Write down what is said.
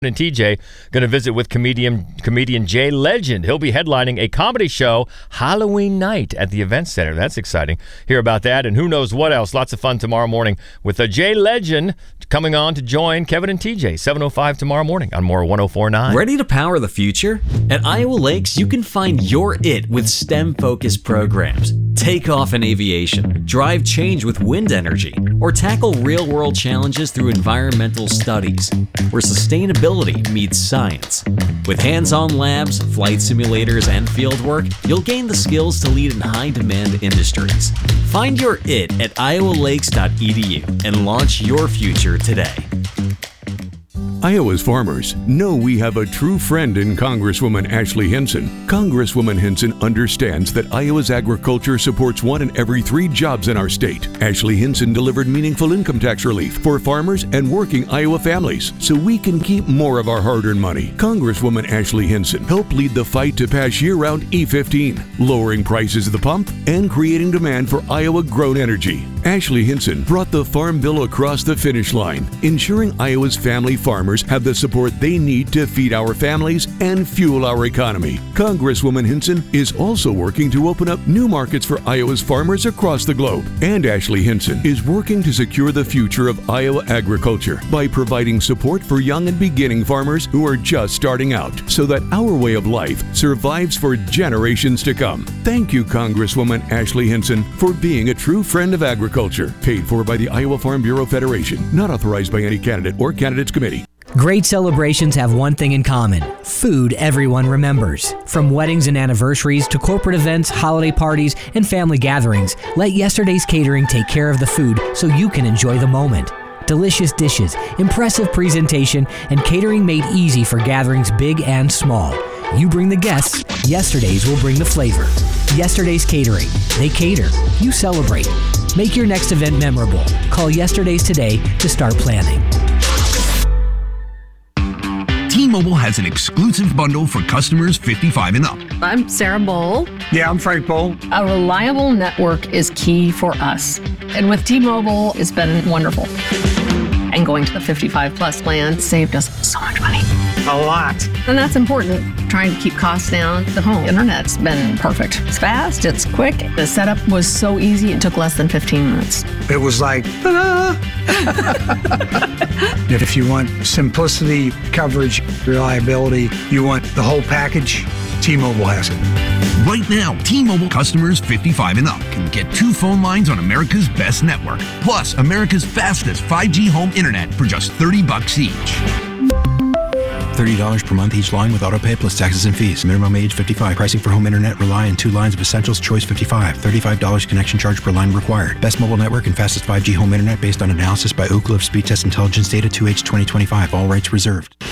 And TJ going to visit with comedian Jay Legend. He'll be headlining a comedy show Halloween night at the Event Center. That's exciting. Hear about that and who knows what else. Lots of fun tomorrow morning with Jay Legend coming on to join Kevin and TJ. 7:05 tomorrow morning on More 104.9. Ready to power the future? At Iowa Lakes, you can find your it with STEM-focused programs. Take off in aviation, drive change with wind energy, or tackle real-world challenges through environmental studies, where sustainability meets science. With hands-on labs, flight simulators, and fieldwork, you'll gain the skills to lead in high-demand industries. Find your it at iowalakes.edu and launch your future today. Iowa's farmers know we have a true friend in Congresswoman Ashley Hinson. Congresswoman Hinson understands that Iowa's agriculture supports 1 in every 3 jobs in our state. Ashley Hinson delivered meaningful income tax relief for farmers and working Iowa families so we can keep more of our hard-earned money. Congresswoman Ashley Hinson helped lead the fight to pass year-round E15, lowering prices at the pump and creating demand for Iowa-grown energy. Ashley Hinson brought the Farm Bill across the finish line, ensuring Iowa's family farmers have the support they need to feed our families and fuel our economy. Congresswoman Hinson is also working to open up new markets for Iowa's farmers across the globe. And Ashley Hinson is working to secure the future of Iowa agriculture by providing support for young and beginning farmers who are just starting out so that our way of life survives for generations to come. Thank you, Congresswoman Ashley Hinson, for being a true friend of agriculture. Paid for by the Iowa Farm Bureau Federation. Not authorized by any candidate or candidates committee. Great celebrations have one thing in common: food everyone remembers. From weddings and anniversaries to corporate events, holiday parties, and family gatherings, let Yesterday's Catering take care of the food so you can enjoy the moment. Delicious dishes, impressive presentation, and catering made easy for gatherings big and small. You bring the guests, Yesterday's will bring the flavor. Yesterday's Catering. They cater. You celebrate. Make your next event memorable. Call Yesterday's today to start planning. T-Mobile has an exclusive bundle for customers 55 and up. I'm Sarah Bowl. Yeah, I'm Frank Bowl. A reliable network is key for us. And with T-Mobile, it's been wonderful. And going to the 55 plus plan saved us so much money. A lot. And that's important. Trying to keep costs down. The home internet's been perfect. It's fast, it's quick. The setup was so easy, it took less than 15 minutes. It was like, ta-da! If you want simplicity, coverage, reliability, you want the whole package, T-Mobile has it. Right now, T-Mobile customers 55 and up can get 2 phone lines on America's best network, plus America's fastest 5G home internet for just $30 each. $30 per month each line with autopay plus taxes and fees. Minimum age 55. Pricing for home internet rely on 2 lines of Essentials Choice 55. $35 connection charge per line required. Best mobile network and fastest 5G home internet based on analysis by Ookla of Speed Test Intelligence Data 2H 2025. All rights reserved.